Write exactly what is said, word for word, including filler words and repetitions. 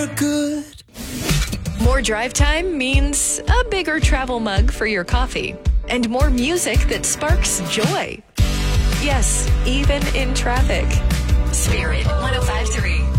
for good. More drive time means a bigger travel mug for your coffee and more music that sparks joy. Yes, even in traffic. Spirit one oh five point three.